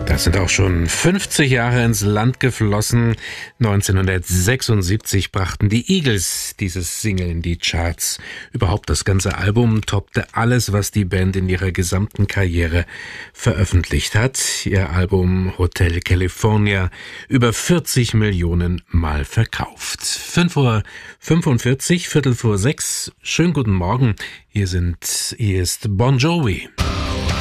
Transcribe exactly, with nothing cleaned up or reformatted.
Das sind auch schon fünfzig Jahre ins Land geflossen. neunzehnhundertsechsundsiebzig brachten die Eagles dieses Single in die Charts. Überhaupt das ganze Album toppte alles, was die Band in ihrer gesamten Karriere veröffentlicht hat. Ihr Album Hotel California über vierzig Millionen Mal verkauft. fünf Uhr fünfundvierzig, Viertel vor sechs. Schönen guten Morgen. Hier sind, hier ist Bon Jovi.